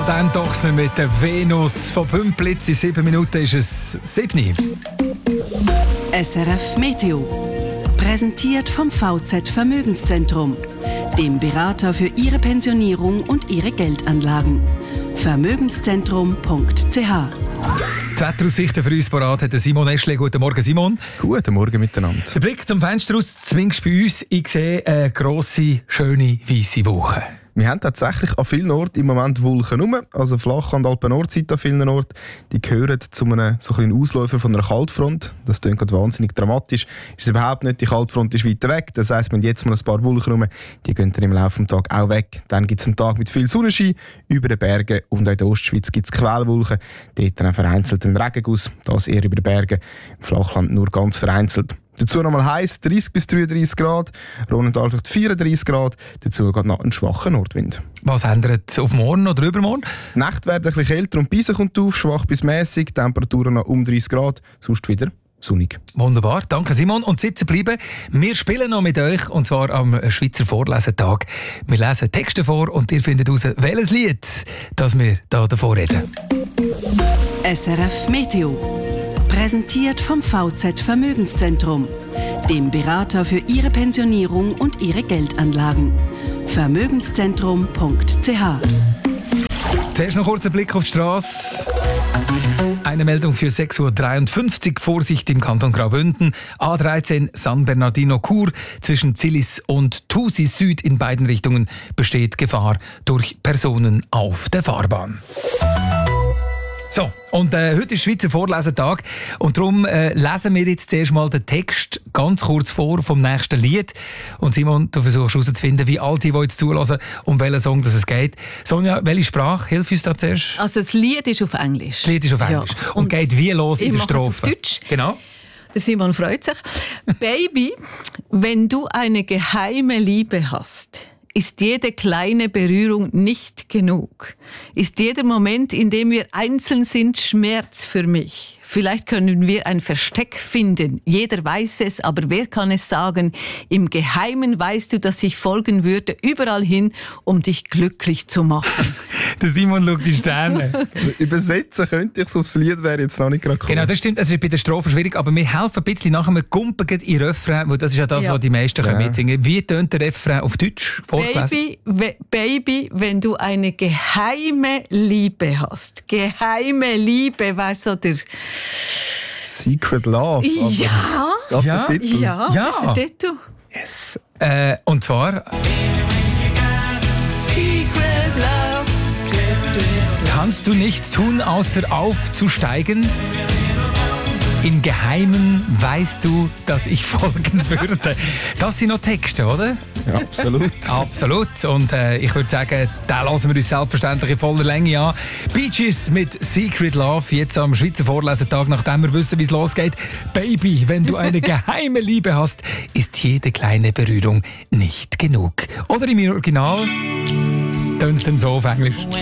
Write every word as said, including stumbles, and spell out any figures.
Dan Dochsner mit der Venus von Pümplitz. In sieben Minuten ist es sieben. S R F Meteo. Präsentiert vom V Z Vermögenszentrum, dem Berater für Ihre Pensionierung und Ihre Geldanlagen. Vermögenszentrum punkt c h. Die Wetteraussichten für uns parat hat Simon Eschle. Guten Morgen, Simon. Guten Morgen miteinander. Der Blick zum Fenster aus, zumindest bei uns, ich sehe eine grosse, schöne, weisse Woche. Wir haben tatsächlich an vielen Orten im Moment Wolken rum. Also Flachland, Alpen-Nordseite an vielen Orten. Die gehören zu einem so kleinen Ausläufer von einer Kaltfront. Das klingt gerade wahnsinnig dramatisch. Ist es überhaupt nicht. Die Kaltfront ist weiter weg. Das heisst, wir haben jetzt mal ein paar Wolken rum. Die gehen dann im Laufe des Tages auch weg. Dann gibt es einen Tag mit viel Sonnenschein über den Bergen. Und auch in der Ostschweiz gibt es Quellwolken. Dort dann vereinzelt ein Regenguss. Das eher über den Bergen. Im Flachland nur ganz vereinzelt. Dazu nochmal heiß, dreißig bis dreiunddreißig Grad, Rhonendal vierunddreißig Grad, dazu geht noch ein schwacher Nordwind. Was ändert auf morgen oder übermorgen? Die Nacht werden ein bisschen kälter und Beise kommt auf, schwach bis mäßig, Temperaturen noch um dreißig Grad, sonst wieder sonnig. Wunderbar, danke Simon. Und sitzen bleiben, wir spielen noch mit euch, und zwar am Schweizer Vorlesetag. Wir lesen Texte vor und ihr findet heraus, welches Lied das wir da davor reden. S R F Meteo. Präsentiert vom V Z Vermögenszentrum, dem Berater für Ihre Pensionierung und Ihre Geldanlagen. Vermögenszentrum punkt c h. Zuerst noch kurz ein Blick auf die Straße. Eine Meldung für sechs Uhr dreiundfünfzig. Vorsicht im Kanton Graubünden. A dreizehn San Bernardino Chur zwischen Zillis und Thusis Süd in beiden Richtungen besteht Gefahr durch Personen auf der Fahrbahn. So, und äh, heute ist Schweizer Vorlesetag und darum äh, lesen wir jetzt zuerst mal den Text ganz kurz vor vom nächsten Lied. Und Simon, du versuchst herauszufinden, wie all die, die jetzt zulassen, um welchen Song das es geht. Sonja, welche Sprache? Hilf uns da zuerst. Also das Lied ist auf Englisch. Das Lied ist auf Englisch. Ja. Und, und geht wie los in der Strophe? Ich mache es auf Deutsch. Genau. Der Simon freut sich. Baby, wenn du eine geheime Liebe hast, ist jede kleine Berührung nicht genug? Ist jeder Moment, in dem wir einzeln sind, Schmerz für mich? Vielleicht können wir ein Versteck finden. Jeder weiß es, aber wer kann es sagen? Im Geheimen weißt du, dass ich folgen würde, überall hin, um dich glücklich zu machen. Der Simon schaut die Sterne. Also übersetzen könnte ich es aufs Lied, wäre jetzt noch nicht gerade cool. Genau, das stimmt. Es ist bei der Strophe schwierig, aber wir helfen ein bisschen nachher. Wir kumpen in Refrain, weil das ist ja das, Ja. was die meisten Ja. können mitsingen. Wie tönt der Refrain auf Deutsch? Vorgelesen. Baby, we, Baby, wenn du eine geheime Liebe hast. Geheime Liebe war so der... Secret Love. Also, Ja, das ist Ja. der Titel. ja, Ja. das ist der Titel. Yes. Äh, und zwar... Secret Love. Kannst du nichts tun, außer aufzusteigen? In Geheimen weißt du, dass ich folgen würde. Das sind noch Texte, oder? Ja, absolut. Absolut. Und äh, ich würde sagen, da lassen wir uns selbstverständlich in voller Länge an. Bee Gees mit Secret Love, jetzt am Schweizer Vorlesetag, nachdem wir wissen, wie es losgeht. Baby, wenn du eine geheime Liebe hast, ist jede kleine Berührung nicht genug. Oder im Original tönt es dann so auf Englisch.